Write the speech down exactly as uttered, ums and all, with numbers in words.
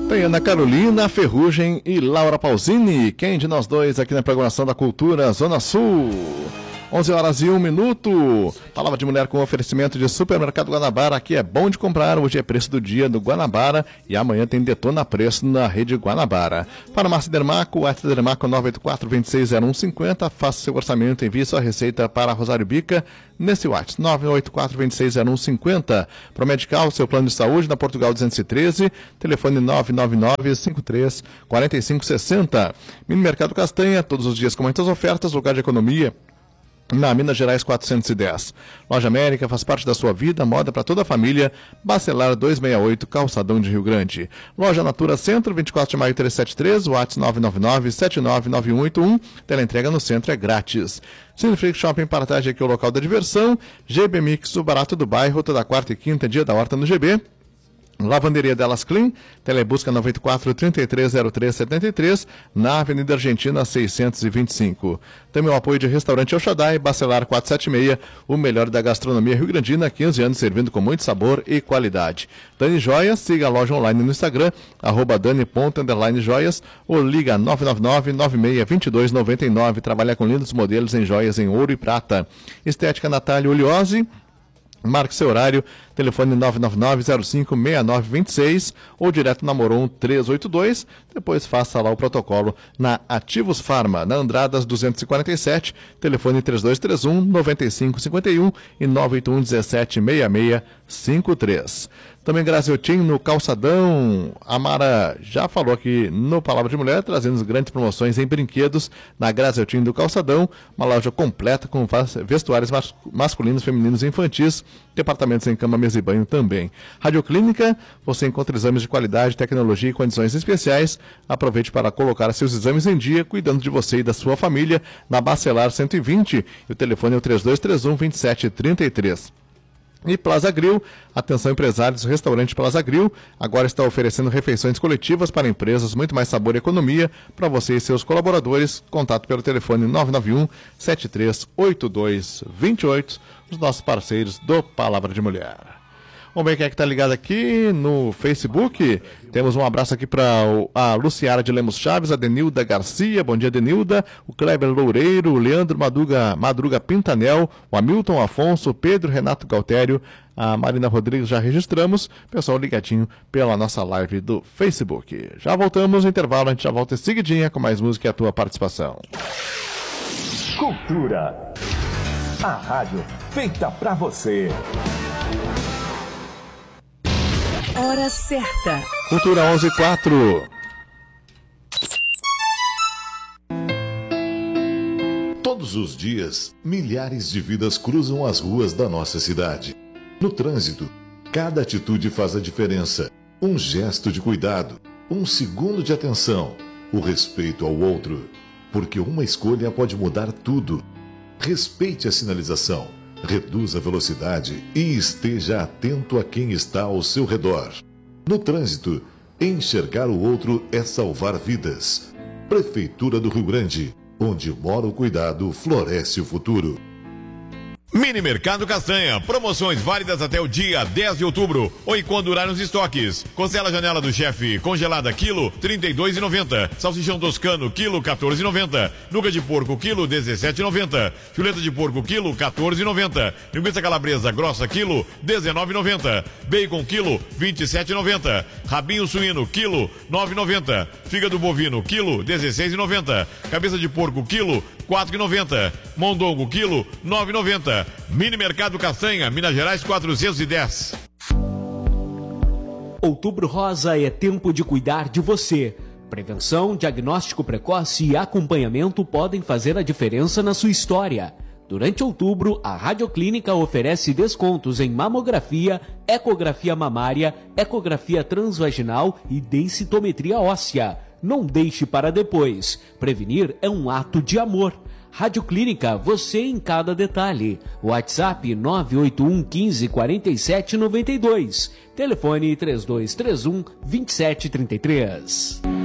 Tem Ana Carolina, Ferrugem e Laura Pausini. Quem de nós dois aqui na programação da Cultura Zona Sul? onze horas e um minuto. Palavra de mulher com oferecimento de Supermercado Guanabara. Aqui é bom de comprar. Hoje é preço do dia do Guanabara e amanhã tem Detona Preço na rede Guanabara. Farmácia Dermaco, WhatsApp Dermaco nove oito quatro, dois seis zero um cinco zero. Faça seu orçamento, envie sua receita para Rosário Bica nesse WhatsApp nove oito quatro, dois seis zero um cinco zero. Promedical, seu plano de saúde na Portugal duzentos e treze. Telefone nove nove nove, cinco três, quatro cinco seis zero. Mini Mercado Castanha, todos os dias com muitas ofertas, lugar de economia na Minas Gerais quatrocentos e dez. Loja América faz parte da sua vida, moda para toda a família. Bacelar duzentos e sessenta e oito, Calçadão de Rio Grande. Loja Natura Centro, vinte e quatro de maio trezentos e setenta e três, WhatsApp nove nove nove, sete nove nove um oito um. Teleentrega no centro é grátis. Cineflix Shopping Paratage, aqui é o local da diversão. G B Mix, o barato do bairro, toda quarta e quinta, dia da horta no G B. Lavanderia Delas Clean, telebusca nove oito quatro, três três zero três sete três, na Avenida Argentina seiscentos e vinte e cinco. Também o apoio de Restaurante El Shaddai, Bacelar quatrocentos e setenta e seis, o melhor da gastronomia rio-grandina, quinze anos servindo com muito sabor e qualidade. Dani Joias, siga a loja online no Instagram, arroba dani ponto underline joias, ou liga nove nove nove, nove seis dois dois nove nove, trabalha com lindos modelos em joias em ouro e prata. Estética Natália Oliose, marque seu horário, telefone nove nove nove, zero cinco, seis nove dois seis ou direto na Moron trezentos e oitenta e dois, depois faça lá o protocolo na Ativos Farma, na Andradas duzentos e quarenta e sete, telefone três dois três um, nove cinco cinco um e nove oito um, um sete seis seis cinco três. Também Graziotin no Calçadão. A Mara já falou aqui no Palavra de Mulher, trazendo grandes promoções em brinquedos na Graziotin do Calçadão. Uma loja completa com vestuários mas- masculinos, femininos e infantis. Departamentos em cama, mesa e banho também. Radioclínica, você encontra exames de qualidade, tecnologia e condições especiais. Aproveite para colocar seus exames em dia, cuidando de você e da sua família, na Bacelar cento e vinte. E o telefone é o três dois três um, dois sete três três. E Plaza Grill, atenção empresários, o restaurante Plaza Grill agora está oferecendo refeições coletivas para empresas, muito mais sabor e economia para você e seus colaboradores. Contato pelo telefone nove nove um, sete três oito dois dois oito, os nossos parceiros do Palavra de Mulher. Vamos ver quem é que está ligado aqui no Facebook. Temos um abraço aqui para a Luciara de Lemos Chaves, a Denilda Garcia, bom dia Denilda, o Kleber Loureiro, o Leandro Madruga, Madruga Pintanel, o Hamilton Afonso, o Pedro Renato Galtério, a Marina Rodrigues já registramos, pessoal ligadinho pela nossa live do Facebook. Já voltamos no intervalo, a gente já volta em seguidinha com mais música e a tua participação. Cultura, a rádio feita pra você. Hora certa. Cultura onze e quatro. Todos os dias, milhares de vidas cruzam as ruas da nossa cidade. No trânsito, cada atitude faz a diferença. Um gesto de cuidado, um segundo de atenção, o respeito ao outro. Porque uma escolha pode mudar tudo. Respeite a sinalização. Reduza a velocidade e esteja atento a quem está ao seu redor. No trânsito, enxergar o outro é salvar vidas. Prefeitura do Rio Grande, onde mora o cuidado, floresce o futuro. Mini Mercado Castanha, promoções válidas até o dia dez de outubro, ou enquanto durarem os estoques. Costela Janela do Chefe, congelada, quilo, trinta e dois reais e noventa centavos. Salsichão toscano, quilo, quatorze reais e noventa centavos. Nuca de porco, quilo, dezessete reais e noventa centavos. Chuleta de porco, quilo, quatorze reais e noventa centavos. Linguiça calabresa grossa, quilo, dezenove reais e noventa centavos. Bacon, quilo, vinte e sete reais e noventa centavos. Rabinho suíno, quilo, nove reais e noventa centavos. Fígado bovino, quilo, dezesseis reais e noventa centavos. Cabeça de porco, quilo, quatro reais e noventa centavos. Mondongo, quilo, nove reais e noventa centavos. Mini Mercado Castanha, Minas Gerais quatrocentos e dez. Outubro Rosa é tempo de cuidar de você. Prevenção, diagnóstico precoce e acompanhamento podem fazer a diferença na sua história. Durante outubro, a Radioclínica oferece descontos em mamografia, ecografia mamária, ecografia transvaginal e densitometria óssea. Não deixe para depois. Prevenir é um ato de amor. Radioclínica, você em cada detalhe. WhatsApp nove oito um, quinze, quarenta e sete, noventa e dois. Telefone três dois três um, vinte e sete trinta e três.